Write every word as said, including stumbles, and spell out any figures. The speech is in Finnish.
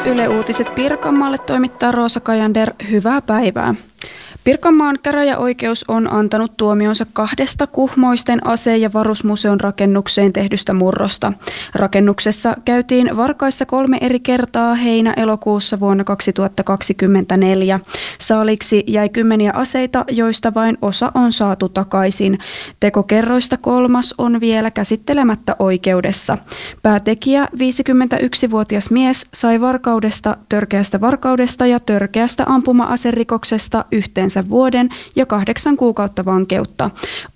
Yle Uutiset Pirkanmaalle toimittaa Roosa Kajander. Hyvää päivää. Pirkanmaan käräjäoikeus on antanut tuomionsa kahdesta Kuhmoisten ase- ja varusmuseon rakennukseen tehdystä murrosta. Rakennuksessa käytiin varkaissa kolme eri kertaa heinä-elokuussa vuonna kaksituhattakaksikymmentäneljä. Saaliksi jäi kymmeniä aseita, joista vain osa on saatu takaisin. Tekokerroista kolmas on vielä käsittelemättä oikeudessa. Päätekijä, viisikymmentäyksivuotias mies, sai varkaudesta, törkeästä varkaudesta ja törkeästä ampuma-aserikoksesta yhteensä vuoden ja kahdeksan kuukautta vankeutta.